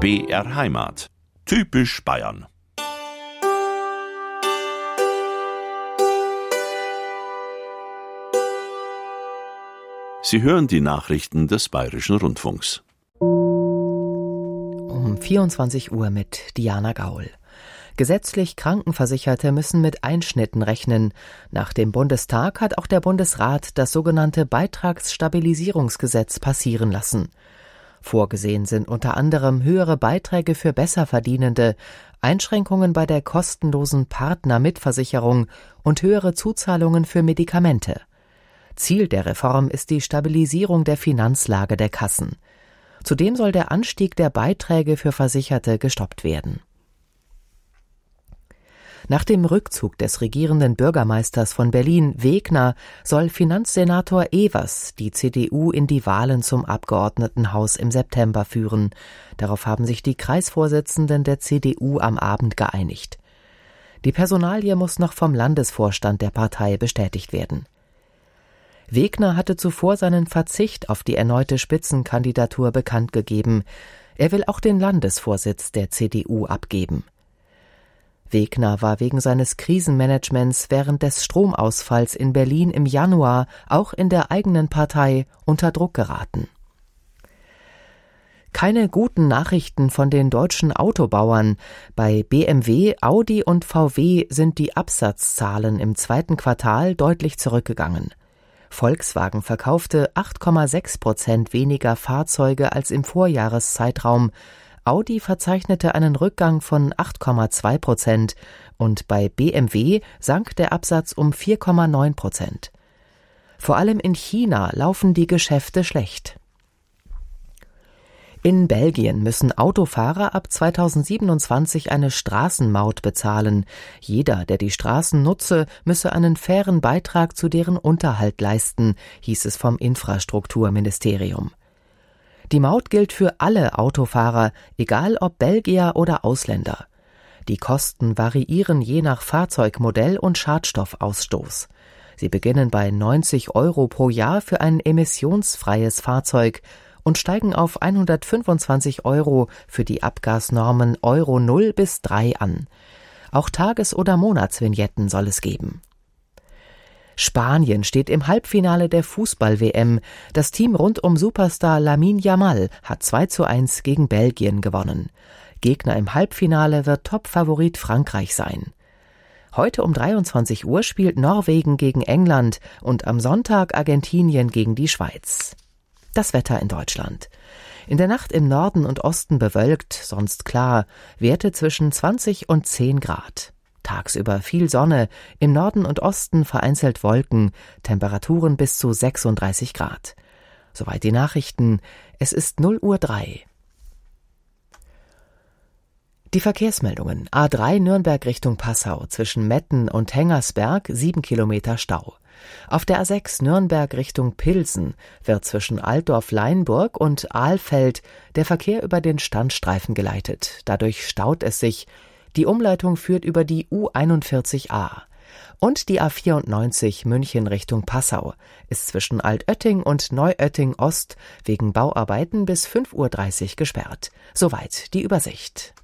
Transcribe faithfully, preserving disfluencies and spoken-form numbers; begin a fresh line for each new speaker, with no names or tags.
B R Heimat. Typisch Bayern. Sie hören die Nachrichten des Bayerischen Rundfunks.
Um vierundzwanzig Uhr mit Diana Gaul. Gesetzlich Krankenversicherte müssen mit Einschnitten rechnen. Nach dem Bundestag hat auch der Bundesrat das sogenannte Beitragsstabilisierungsgesetz passieren lassen. Vorgesehen sind unter anderem höhere Beiträge für Besserverdienende, Einschränkungen bei der kostenlosen Partnermitversicherung und höhere Zuzahlungen für Medikamente. Ziel der Reform ist die Stabilisierung der Finanzlage der Kassen. Zudem soll der Anstieg der Beiträge für Versicherte gestoppt werden. Nach dem Rückzug des regierenden Bürgermeisters von Berlin, Wegner, soll Finanzsenator Evers die C D U in die Wahlen zum Abgeordnetenhaus im September führen. Darauf haben sich die Kreisvorsitzenden der C D U am Abend geeinigt. Die Personalie muss noch vom Landesvorstand der Partei bestätigt werden. Wegner hatte zuvor seinen Verzicht auf die erneute Spitzenkandidatur bekannt gegeben. Er will auch den Landesvorsitz der C D U abgeben. Wegner war wegen seines Krisenmanagements während des Stromausfalls in Berlin im Januar auch in der eigenen Partei unter Druck geraten. Keine guten Nachrichten von den deutschen Autobauern. Bei B M W, Audi und V W sind die Absatzzahlen im zweiten Quartal deutlich zurückgegangen. Volkswagen verkaufte acht Komma sechs Prozent weniger Fahrzeuge als im Vorjahreszeitraum. Audi verzeichnete einen Rückgang von acht Komma zwei Prozent und bei B M W sank der Absatz um vier Komma neun Prozent. Vor allem in China laufen die Geschäfte schlecht. In Belgien müssen Autofahrer ab zweitausendsiebenundzwanzig eine Straßenmaut bezahlen. Jeder, der die Straßen nutze, müsse einen fairen Beitrag zu deren Unterhalt leisten, hieß es vom Infrastrukturministerium. Die Maut gilt für alle Autofahrer, egal ob Belgier oder Ausländer. Die Kosten variieren je nach Fahrzeugmodell und Schadstoffausstoß. Sie beginnen bei neunzig Euro pro Jahr für ein emissionsfreies Fahrzeug und steigen auf hundertfünfundzwanzig Euro für die Abgasnormen Euro null bis drei an. Auch Tages- oder Monatsvignetten soll es geben. Spanien steht im Halbfinale der Fußball-W M. Das Team rund um Superstar Lamine Yamal hat zwei zu eins gegen Belgien gewonnen. Gegner im Halbfinale wird Top-Favorit Frankreich sein. Heute um dreiundzwanzig Uhr spielt Norwegen gegen England und am Sonntag Argentinien gegen die Schweiz. Das Wetter in Deutschland. In der Nacht im Norden und Osten bewölkt, sonst klar, Werte zwischen zwanzig und zehn Grad. Tagsüber viel Sonne, im Norden und Osten vereinzelt Wolken, Temperaturen bis zu sechsunddreißig Grad. Soweit die Nachrichten, es ist null Uhr drei. Die Verkehrsmeldungen. A drei Nürnberg Richtung Passau, zwischen Metten und Hengersberg sieben Kilometer Stau. Auf der A sechs Nürnberg Richtung Pilsen wird zwischen Altdorf-Leinburg und Ahlfeld der Verkehr über den Standstreifen geleitet. Dadurch staut es sich. Die Umleitung führt über die U einundvierzig a. Und die A vierundneunzig München Richtung Passau ist zwischen Altötting und Neuötting Ost wegen Bauarbeiten bis fünf Uhr dreißig gesperrt. Soweit die Übersicht.